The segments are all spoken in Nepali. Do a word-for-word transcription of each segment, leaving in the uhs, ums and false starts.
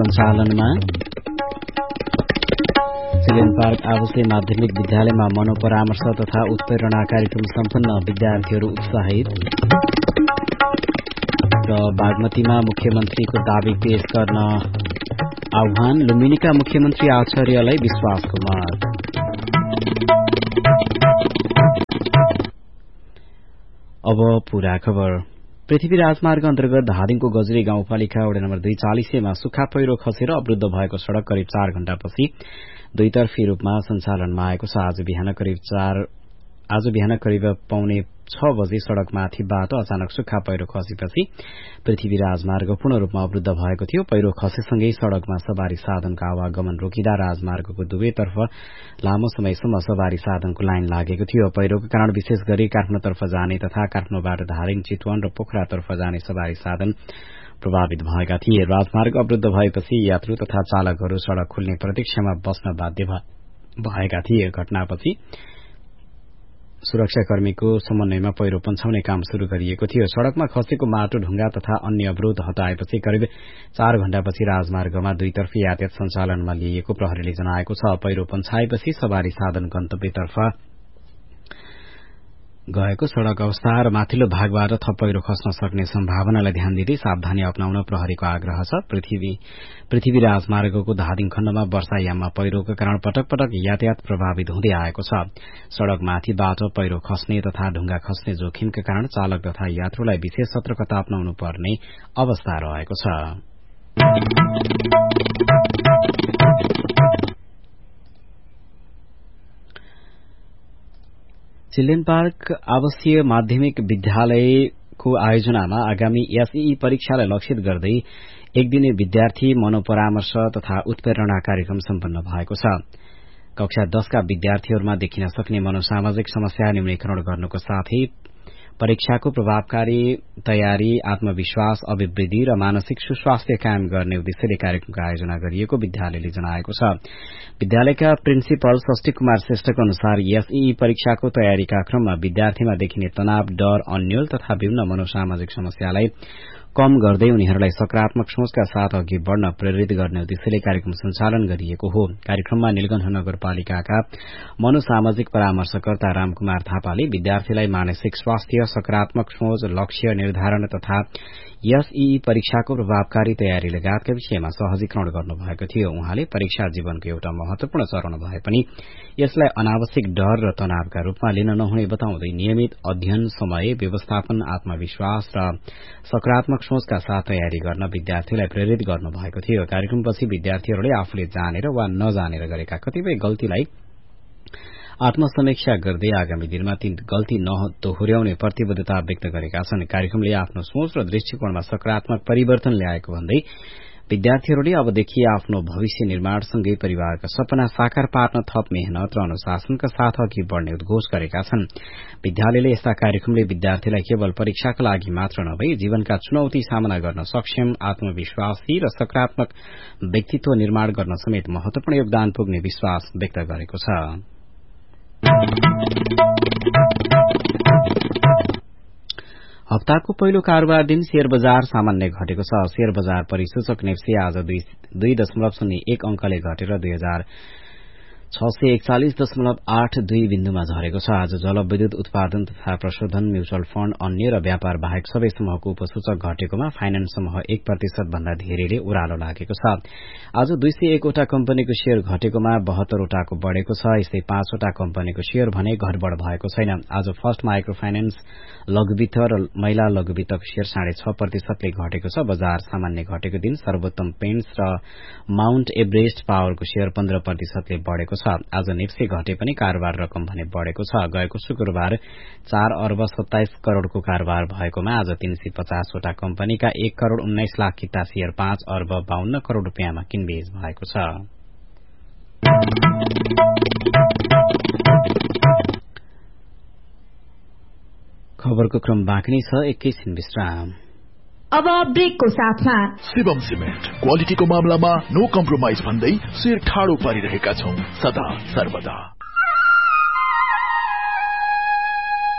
सञ्चालनमा चिल्ड्रेन पार्क आवासीय माध्यमिक विद्यालयमा मनोपरामर्श तथा उत्प्रेरणा कार्यक्रम सम्पन्न, विद्यार्थीहरू उत्साहित। र बागमतीमा मुख्यमन्त्रीको दावी पेश गर्न आह्वान, लुम्बिनीका मुख्यमन्त्री आचार्यलाई विश्वासको मत। अब पूरा खबर। पृथ्वी राजमार्ग अन्तर्गत धादिङको गजरी गाउँपालिका वडा नम्बर दुई चालिसेमा सुक्खा पहिरो खसेर अवरूद्ध भएको सड़क करिब चार घण्टापछि दुईतर्फी रूपमा सञ्चालनमा आएको छ। आज बिहान करिब चार आज बिहान करिब पौने छ बजे सड़कमाथि बाटो अचानक सुक्खा पहिरो खसेपछि पृथ्वी राजमार्ग पूर्ण रूपमा अवरूद्ध भएको थियो। पहिरो खसेसँगै सड़कमा सवारी साधनको आवागमन रोकिँदा राजमार्गको दुवैतर्फ लामो समयसम्म सवारी साधनको लाइन लागेको थियो। पहिरोको कारण विशेष गरी काठमाडौँतर्फ जाने तथा काठमाडौँबाट धादिङ, चितवन र पोखरातर्फ जाने सवारी साधन प्रभावित भएका थिए। राजमार्ग अवरूद्ध भएपछि यात्रु तथा चालकहरू सड़क खुल्ने प्रतीक्षामा बस्न बाध्य भएका थिए। घटनापछि सुरक्षाकर्मीको समन्वयमा पहिरो पन्छाउने काम शुरू गरिएको थियो। सड़कमा खसेको माटो, ढुंगा तथा अन्य अवरोध हटाएपछि करिब चार घण्टापछि राजमार्गमा दुईतर्फी यातायात सञ्चालनमा लिइएको प्रहरीले जनाएको छ। पहिरो पन्छाएपछि सवारी साधन गन्तव्यतर्फ गएको सड़क अवस्था र माथिल्लो भागबाट थप पहिरो खस्न सक्ने सम्भावनालाई ध्यान दिँदै सावधानी अपनाउन प्रहरीको आग्रह छ। पृथ्वी पृथ्वी राजमार्गको धादिङ खण्डमा वर्षायाममा पहिरोको कारण पटक पटक यातायात प्रभावित हुँदै आएको छ। सड़कमाथिबाट पहिरो खस्ने तथा ढुंगा खस्ने जोखिमका कारण चालक तथा यात्रुलाई विशेष सतर्कता अपनाउनु पर्ने अवस्था रहेको छ। चिल्ड्रेन पार्क आवासीय माध्यमिक विद्यालयको आयोजनामा आगामी एसईई परीक्षालाई लक्षित गर्दै एक दिने विद्यार्थी मनोपरामर्श तथा उत्प्रेरणा कार्यक्रम सम्पन्न भएको छ। कक्षा दशका विद्यार्थीहरूमा देखिन सक्ने मनोसामाजिक समस्या न्यूनीकरण गर्नुको साथै परीक्षाको प्रभावकारी तयारी, आत्मविश्वास, अभिवृद्धि र मानसिक सुस्वास्थ्य कायम गर्ने उद्देश्यले कार्यक्रमको आयोजना गरिएको विद्यालयले जनाएको छ। विद्यालयका प्रिन्सिपल षष्ठी कुमार श्रेष्ठको अनुसार एसईई परीक्षाको तयारीका क्रममा विद्यार्थीमा देखिने तनाव, डर, अन्यल तथा विभिन्न मनोसामाजिक समस्यालाई कम गर्दै उनीहरूलाई सकारात्मक सोचका साथ अघि बढ़न प्रेरित गर्ने उद्देश्यले कार्यक्रम सञ्चालन गरिएको हो। कार्यक्रममा नीलगंज नगरपालिकाका मनोसामाजिक परामर्शकर्ता रामकुमार थापाले विद्यार्थीलाई मानसिक स्वास्थ्य, सकारात्मक सोच, लक्ष्य निर्धारण तथा एसईई परीक्षाको प्रभावकारी तयारी लगायतका विषयमा सहजीकरण गर्नुभएको थियो। उहाँले परीक्षा जीवनको एउटा महत्वपूर्ण चरण भए पनि यसलाई अनावश्यक डर र तनावका रूपमा लिन नहुने बताउँदै नियमित अध्ययन, समय व्यवस्थापन, आत्मविश्वास र सकारात्मक सोचका साथ तयारी गर्न विद्यार्थीलाई प्रेरित गर्नुभएको थियो। कार्यक्रमपछि विद्यार्थीहरूले आफूले जानेर वा नजानेर गरेका कतिपय गल्तीलाई आत्मसमीक्षा गर्दै आगामी दिनमा ती गल्ती नदोहोर्याउने प्रतिबद्धता व्यक्त गरेका छन्। कार्यक्रमले आफ्नो सोच र दृष्टिकोणमा सकारात्मक परिवर्तन ल्याएको भन्दै विद्यार्थीहरूले अबदेखि आफ्नो भविष्य निर्माणसँगै परिवारका सपना साकार पार्न थप मेहनत र अनुशासनका साथ अघि बढ़ने उद्घोष गरेका छन्। विद्यालयले यस्ता कार्यक्रमले विद्यार्थीलाई केवल परीक्षाका लागि मात्र नभई जीवनका चुनौती सामना गर्न सक्षम, आत्मविश्वासी र सकारात्मक व्यक्तित्व निर्माण गर्न समेत महत्वपूर्ण योगदान पुग्ने विश्वास व्यक्त गरेको छ। हप्ताको पहिलो कारोबार दिन शेयर बजार सामान्य घटेको छ। शेयर बजार परिसूचक नेप्से आज दुई दशमलव शून्य एक अंकले घटेर दुई हजार छ सय एकचालिस दशमलव आठ दुई बिन्दुमा झरेको छ। आज जलविद्युत उत्पादन तथा प्रशोधन, म्युचुअल फण्ड, अन्य र व्यापार बाहेक सबै समूहको उपसूचक घटेकोमा फाइनान्स समूह एक प्रतिशत भन्दा धेरैले ओह्रालो लागेको छ। आज दुई सय एकवटा कम्पनीको शेयर घटेकोमा बहत्तरवटाको बढ़ेको छ। यसै पाँचवटा कम्पनीको शेयर भने घटबढ़ भएको छैन। आज फर्स्ट माइक्रो फाइनान्स, लघुवित्त र महिला लघुवित्तको शेयर साढे छ प्रतिशतले घटेको छ। बजार सामान्य घटेको दिन सर्वोत्तम पेन्ट्स र माउन्ट एभरेस्ट पावरको शेयर पन्ध्र प्रतिशतले बढ़ेको छ। आज नेप्से घटे पनि कारोबार रकम भने बढ़ेको छ। गएको शुक्रबार चार अर्ब सत्ताइस करोड़को कारोबार भएकोमा आज तीन सय पचासवटा कम्पनीका एक करोड़ उन्नाइस लाख किता शेयर पाँच अर्ब बाहन्न करोड़ रूपियाँमा किनबेच भएको छ। खबरको क्रम बाँकी नै छ, एकैछिन विश्राम। अब ब्रेकको साथमा शिवम सिमेन्ट क्वालिटीको मामलामा नो कम्प्रोमाइज भन्दै शिर ठाडो पारिरहेका छौं सदा सर्वदा।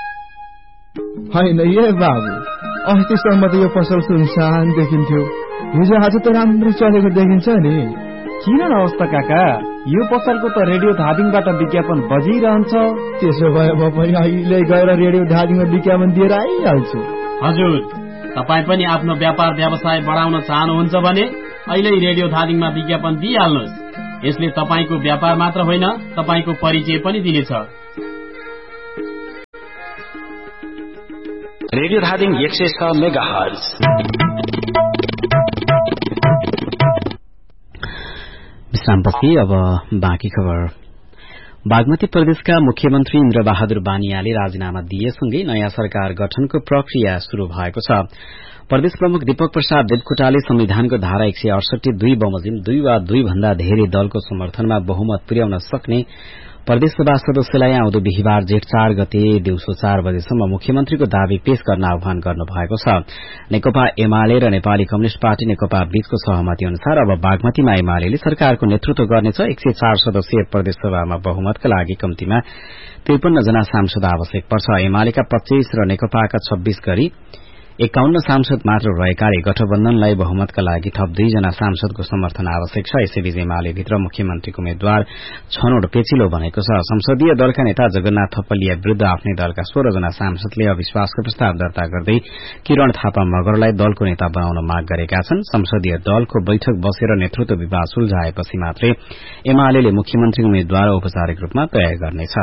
होइन ए बाबु, अस्तिसम्म त यो पसल सुनसान देखिन्थ्यो, हिजो आज त राम्रो चलेको देखिन्छ नि। किन अवस्था काका, यो पसलको त रेडियो धादिङबाट विज्ञापन बजिरहन्छ। त्यसो भए म पनि अहिले गएर रेडियो धादिङमा विज्ञापन दिएर आइहाल्छु। हजुर, तपाईँ पनि आफ्नो व्यापार व्यवसाय बढाउन चाहनुहुन्छ भने अहिले रेडियो धादिङमा विज्ञापन दिइहाल्नुहोस्। यसले तपाईँको व्यापार मात्र होइन, तपाईँको परिचय पनि दिनेछ। रेडियो धादिङ एक सय छ मेगा हर्ज। विश्रामपछि अब बाँकी खबर। बागमती प्रदेशका मुख्यमन्त्री इन्द्र बहादुर बानियाले राजीनामा दिएसँगै नयाँ सरकार गठनको प्रक्रिया शुरू भएको छ। प्रदेश प्रमुख दीपक प्रसाद देवकोटाले संविधानको धारा एक सय अडसठी दुई बमोजिम दुई वा दुई भन्दा धेरै दलको समर्थनमा बहुमत पुर्याउन सक्ने प्रदेशसभा सदस्यलाई आउँदो बिहिबार जेठ चार गते दिउँसो चार बजेसम्म मुख्यमन्त्रीको दावी पेश गर्न आह्वान गर्नु भएको छ। नेकपा एमाले र नेपाली कम्युनिष्ट पार्टी नेकपा बीचको सहमति अनुसार अब बागमतीमा एमाले सरकारको नेतृत्व गर्नेछ। एक सय चार सदस्यीय प्रदेशसभामा बहुमतका लागि कम्तीमा त्रिपन्न जना सांसद आवश्यक पर्छ। एमालेका पच्चीस र नेकपाका छब्बीस गरी एकाउन्न सांसद मात्र रहेकाले गठबन्धनलाई बहुमतका लागि थप दुईजना सांसदको समर्थन आवश्यक छ। यसैबीच एमाले भित्र मुख्यमन्त्रीको उम्मेद्वार छनौट पेचिलो बनेको छ। संसदीय दलका नेता जगन्नाथ थपलिया विरूद्ध आफ्नै दलका सोह्र जना सांसदले अविश्वासको प्रस्ताव दर्ता गर्दै किरण थापा मगरलाई दलको नेता बनाउन माग गरेका छन्। संसदीय दलको बैठक बसेर नेतृत्व विवाद सुल्झाएपछि मात्रै एमाले मुख्यमन्त्रीको उम्मेद्वार औपचारिक रूपमा तय गर्नेछ।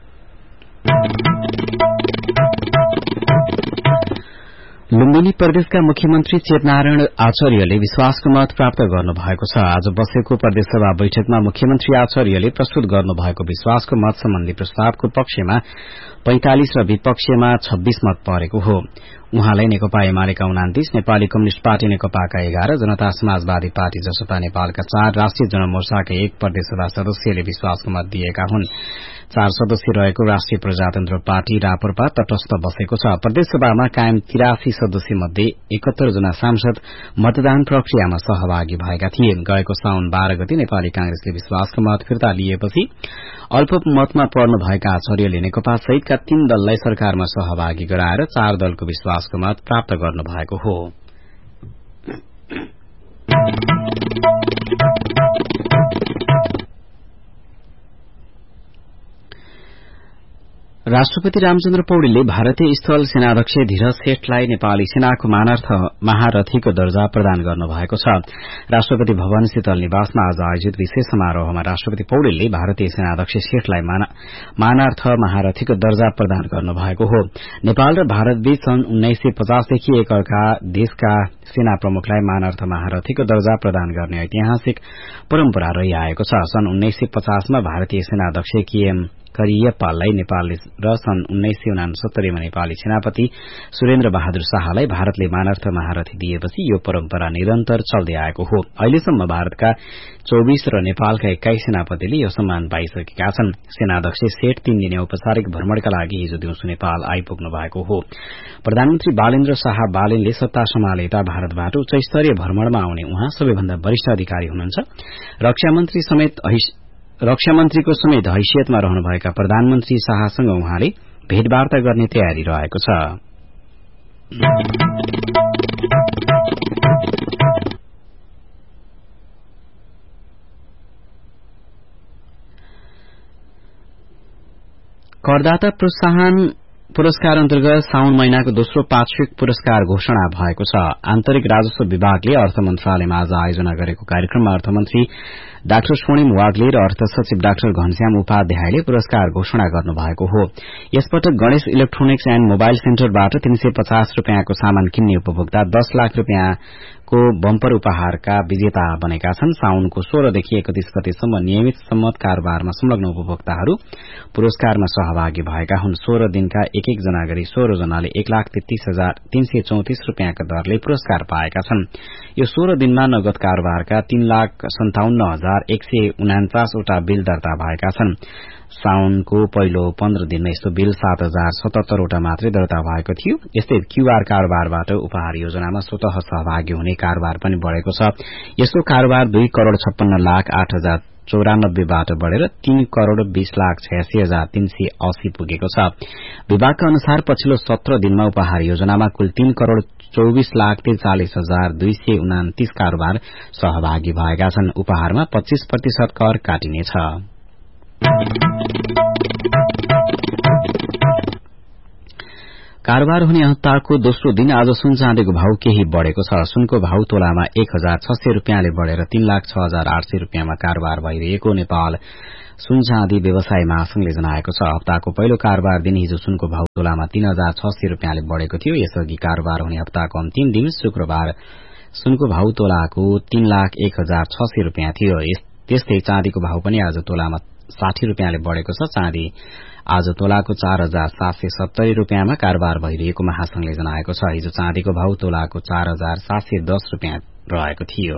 लुम्बिनी प्रदेशका मुख्यमन्त्री चेतनारायण आचार्यले विश्वासको मत प्राप्त गर्नुभएको छ। आज बसेको प्रदेशसभा बैठकमा मुख्यमन्त्री आचार्यले प्रस्तुत गर्नुभएको विश्वासको मत सम्बन्धी प्रस्तावको पक्षमा पैंतालिस र विपक्षमा छब्बीस मत परेको हो। उहाँलाई नेकपा एमालेका उनातीस, नेपाली कम्युनिष्ट पार्टी नेकपाका एघार, जनता समाजवादी पार्टी जसपा नेपालका चार, राष्ट्रिय जनमोर्चाका एक प्रदेशसभा सदस्यले विश्वासको मत दिएका हुन्। चार सदस्य रहेको राष्ट्रिय प्रजातन्त्र पार्टी राप्रपा तटस्थ बसेको छ। प्रदेशसभामा कायम तिरासी सदस्य मध्ये एकहत्तर जना सांसद मतदान प्रक्रियामा सहभागी भएका थिए। गएको साउन बाह्र गते नेपाली कांग्रेसले विश्वासको मत फिर्ता लिएपछि अल्पमतमा पर्नुभएका आचार्यले नेकपा सहितका तीन दललाई सरकारमा सहभागी गराएर चार दलको विश्वासको मत प्राप्त गर्नुभएको हो। राष्ट्रपति रामचन्द्र पौडेलले भारतीय स्थल सेनाध्यक्ष धीरज सेठलाई नेपाली सेनाको मानार्थ महारथीको दर्जा प्रदान गर्नुभएको छ। राष्ट्रपति भवन शीतल निवासमा आज आयोजित विशेष समारोहमा राष्ट्रपति पौडेलले भारतीय सेनाध्यक्ष सेठलाई मानार्थ महारथीको दर्जा प्रदान गर्नुभएको हो। नेपाल र भारतबीच सन् उन्नाइस सय पचासदेखि एक अर्का देशका सेना प्रमुखलाई मानार्थ महारथीको दर्जा प्रदान गर्ने ऐतिहासिक परम्परा रहिआएको छ। सन् उन्नाइस सय पचासमा भारतीय सेनाध्यक्ष केएम करियप्पालाई नेपालले र सन् उन्नाइस सय उनासत्तरीमा नेपाली सेनापति सुरेन्द्र बहादुर शाहलाई भारतले मानार्थ महारथी दिएपछि यो परम्परा निरन्तर चल्दै आएको हो। अहिलेसम्म भारतका चौबीस र नेपालका एक्काइस सेनापतिले यो सम्मान पाइसकेका छन्। सेनाध्यक्ष सेठ तीन दिने औपचारिक भ्रमणका लागि हिजो दिउँसो नेपाल आइपुग्नु भएको हो। प्रधानमन्त्री बालेन्द्र शाह बालेनले सत्ता सम्हालेता भारतबाट उच्चस्तरीय भ्रमणमा आउने उहाँ सबैभन्दा वरिष्ठ अधिकारी हुनुहुन्छ। रक्षामन्त्री समेत रक्षामन्त्रीको समेत हैसियतमा रहनुभएका प्रधानमन्त्री शाहसँग उहाँले भेटवार्ता गर्ने तयारी रहेको छ। करदाता प्रोत्साहन पुरस्कार अन्तर्गत साउन महिनाको दोस्रो पाक्षिक पुरस्कार घोषणा भएको छ। आन्तरिक राजस्व विभागले अर्थ मन्त्रालयमा आज आयोजना गरेको कार्यक्रममा अर्थमन्त्री डाक्टर स्वर्णिम वाग्ले र अर्थ सचिव डाक्टर घनश्याम उपाध्यायले पुरस्कार घोषणा गर्नुभएको हो। यसपटक गणेश इलेक्ट्रोनिक्स एण्ड मोबाइल सेन्टरबाट तीन सय पचास रूपियाँको सामान किन्ने उपभोक्ता दस लाख रूपियाँको बम्पर उपहारका विजेता बनेका छन्। साउनको सोह्रदेखि एकतीस गतेसम्म नियमित सम्मत कारोबारमा संलग्न उपभोक्ताहरू पुरस्कारमा सहभागी भएका हुन्। सोह्र दिनका एक एक जना गरी सोह्र जनाले एक लाख तेत्तीस हजार तीन सय चौतिस रूपियाँका दरले पुरस्कार पाएका छन्। यो सोह्र दिनमा नगद कारोबारका तीन लाख सन्ताउन्न हजार एक सय उनाचासवटा बिल दर्ता भएका छन्। साउनको पहिलो पन्ध्र दिनमा यस्तो बिल सात हजार सतहत्तरवटा मात्रै दर्ता भएको थियो। यस्तै क्यूआर कारोबारबाट उपहार योजनामा स्वतः सहभागी हुने कारोबार पनि बढ़ेको छ। यस्तो कारोबार दुई करोड़ छप्पन्न लाख आठ हजार चौरानब्बेबाट बढ़ेर तीन करोड़ बीस लाख छयासी हजार तीन सय अस्सी पुगेको छ। विभागका अनुसार पछिल्लो सत्र दिनमा उपहार योजनामा कुल तीन करोड़ चौबीस लाख त्रिचालिस हजार दुई सय उनातीस कारोबार सहभागी भएका छन्। उपहारमा पच्चीस प्रतिशत कर काटिनेछ। कारोबार हुने हप्ताको दोस्रो दिन आज सुन चाँदीको भाव केही बढ़ेको छ। सुनको भाव तोलामा एक हजार छ सय रूपियाँले बढ़ेर तीन लाख छ हजार आठ सय रूपियाँमा कारोबार भइरहेको नेपाल सुन चाँदी व्यवसाय महासंघले जनाएको छ। हप्ताको पहिलो कारोबार दिन हिजो सुनको भाव तोलामा तीन हजार छ सय रूपियाँले बढ़ेको थियो। यसअघि कारोबार हुने हप्ताको अन्तिम दिन शुक्रबार सुनको भाव तोलाको तीन लाख एक हजार छ सय रूपियाँ थियो। त्यस्तै चाँदीको भाव पनि आज तोलामा साठी रूपियाँले बढ़ेको छ। चाँदी आज तोलाको चार हजार सात सय सत्तरी रूपियाँमा कारोबार भइरहेको महासंघले जनाएको छ। हिजो चाँदीको भाव तोलाको चार हजार सात सय दस रूपियाँ रहेको थियो।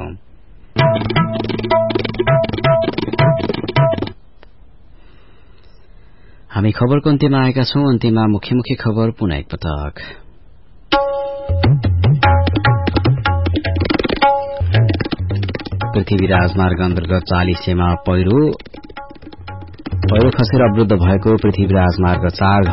हामी खबरको अन्त्यमा आएका छौं। अन्त्यमा मुख्य मुख्य खबर पुनः एक पटक। पृथ्वी राजमार्ग अन्तर्गत चालिसेमा पहिरो पहिरो खसेर अवरूद्ध भएको पृथ्वी राजमार्ग चार